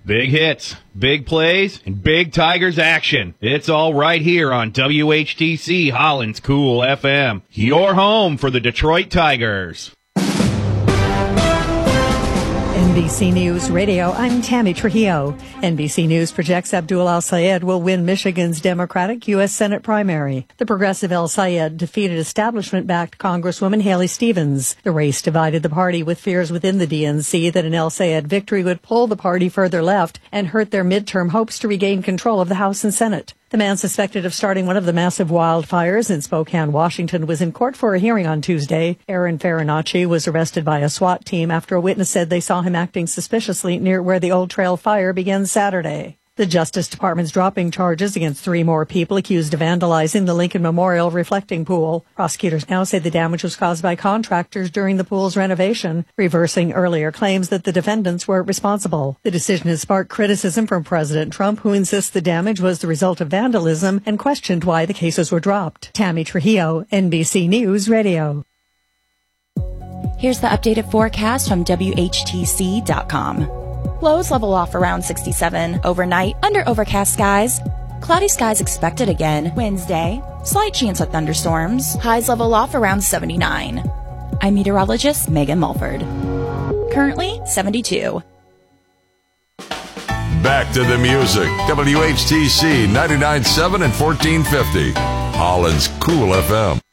Big hits, big plays, and big Tigers action. It's all right here on WHTC Holland's Cool FM. Your home for the Detroit Tigers. NBC News Radio, I'm Tammy Trujillo. NBC News projects Abdul El-Sayed will win Michigan's Democratic U.S. Senate primary. The progressive El-Sayed defeated establishment-backed Congresswoman Haley Stevens. The race divided the party, with fears within the DNC that an El-Sayed victory would pull the party further left and hurt their midterm hopes to regain control of the House and Senate. The man suspected of starting one of the massive wildfires in Spokane, Washington, was in court for a hearing on Tuesday. Aaron Farinacci was arrested by a SWAT team after a witness said they saw him acting suspiciously near where the Old Trail fire began Saturday. The Justice Department's dropping charges against 3 more people accused of vandalizing the Lincoln Memorial reflecting pool. Prosecutors now say the damage was caused by contractors during the pool's renovation, reversing earlier claims that the defendants were responsible. The decision has sparked criticism from President Trump, who insists the damage was the result of vandalism and questioned why the cases were dropped. Tammy Trujillo, NBC News Radio. Here's the updated forecast from WHTC.com. Lows level off around 67. Overnight, under overcast skies. Cloudy skies expected again Wednesday. Slight chance of thunderstorms. Highs level off around 79. I'm meteorologist Megan Mulford. Currently 72. Back to the music. WHTC 99.7 and 1450. Holland's Cool FM.